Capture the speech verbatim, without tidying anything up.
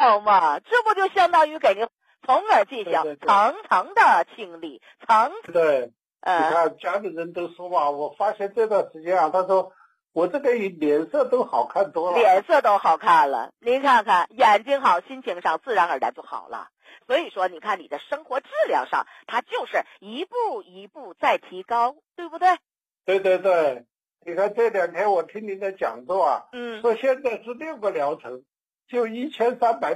好嘛，这不就相当于给您从而进行对对对层层的清理，层对， 呃你看家里人都说嘛，我发现这段时间啊，他说我这个脸色都好看多了， 脸色都好看了。您看看，眼睛好，心情上自然而然就好了。所以说，你看你的生活质量上，它就是一步一步在提高，对不对？ 对对对，你看这两天我听您的讲座啊， 嗯。 说现在是六个疗程，就一千三百